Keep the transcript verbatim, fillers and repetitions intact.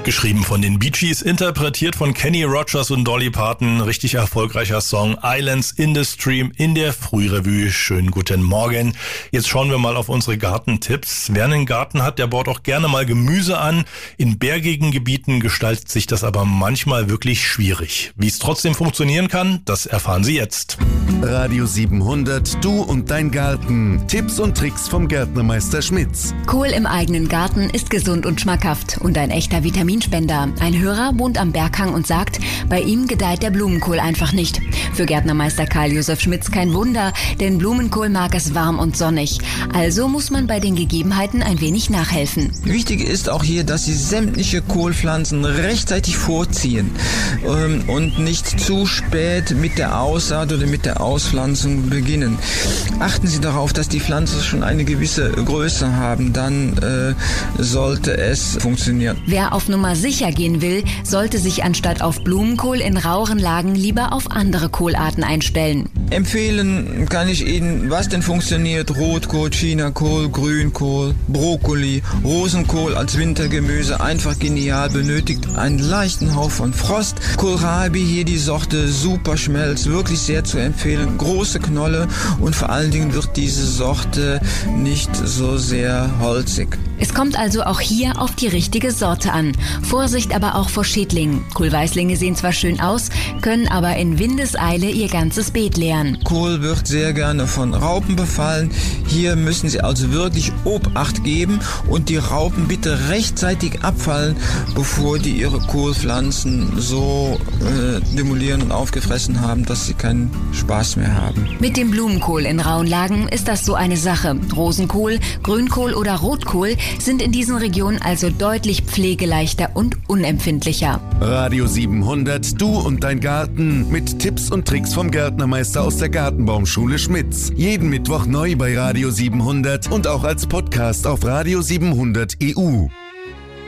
Geschrieben von den Bee Gees, interpretiert von Kenny Rogers und Dolly Parton. Richtig erfolgreicher Song. Islands in the Stream in der Frührevue. Schönen guten Morgen. Jetzt schauen wir mal auf unsere Gartentipps. Wer einen Garten hat, der baut auch gerne mal Gemüse an. In bergigen Gebieten gestaltet sich das aber manchmal wirklich schwierig. Wie es trotzdem funktionieren kann, das erfahren Sie jetzt. Radio siebenhundert, du und dein Garten. Tipps und Tricks vom Gärtnermeister Schmitz. Kohl im eigenen Garten ist gesund und schmackhaft und ein echter Vitaminspender. Ein Hörer wohnt am Berghang und sagt, bei ihm gedeiht der Blumenkohl einfach nicht. Für Gärtnermeister Karl-Josef Schmitz kein Wunder, denn Blumenkohl mag es warm und sonnig. Also muss man bei den Gegebenheiten ein wenig nachhelfen. Wichtig ist auch hier, dass Sie sämtliche Kohlpflanzen rechtzeitig vorziehen ähm, und nicht zu spät mit der Aussaat oder mit der Auspflanzung beginnen. Achten Sie darauf, dass die Pflanzen schon eine gewisse Größe haben, dann äh, sollte es funktionieren. Wer auf Nummer sicher gehen will, sollte sich anstatt auf Blumenkohl in raueren Lagen lieber auf andere Kohlarten einstellen. Empfehlen kann ich Ihnen, was denn funktioniert: Rotkohl, Chinakohl, Grünkohl, Brokkoli, Rosenkohl als Wintergemüse, einfach genial, benötigt einen leichten Hauch von Frost. Kohlrabi, hier die Sorte Superschmelz, wirklich sehr zu empfehlen, große Knolle und vor allen Dingen wird diese Sorte nicht so sehr holzig. Es kommt also auch hier auf die richtige Sorte an. Vorsicht aber auch vor Schädlingen. Kohlweißlinge sehen zwar schön aus, können aber in Windeseile ihr ganzes Beet leeren. Kohl wird sehr gerne von Raupen befallen. Hier müssen Sie also wirklich Obacht geben und die Raupen bitte rechtzeitig abfallen, bevor die ihre Kohlpflanzen so äh, demolieren und aufgefressen haben, dass sie keinen Spaß mehr haben. Mit dem Blumenkohl in rauen Lagen ist das so eine Sache. Rosenkohl, Grünkohl oder Rotkohl sind in diesen Regionen also deutlich pflegeleichter und unempfindlicher. Radio siebenhundert, du und dein Garten. Mit Tipps und Tricks vom Gärtnermeister aus der Gartenbaumschule Schmitz. Jeden Mittwoch neu bei Radio siebenhundert und auch als Podcast auf Radio siebenhundert E U.